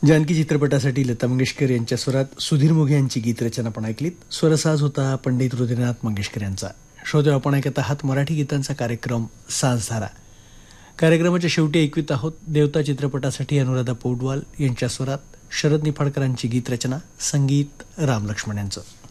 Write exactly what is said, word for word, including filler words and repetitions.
जानकी चित्रपटासाठी लता मंगेशकर यांच्या स्वरात सुधीर मोघे यांची गीतरचना पण ऐकलीत. स्वरसाज होता पंडित हृदयनाथ मंगेशकर यांचा. श्रोते, आपण ऐकत आहात मराठी गीतांचा कार्यक्रम साजधारा. कार्यक्रमाच्या शेवटी ऐकवीत आहोत देवता चित्रपटासाठी अनुराधा पौडवाल यांच्या स्वरात शरद निफाडकरांची गीतरचना, संगीत राम लक्ष्मण यांचं.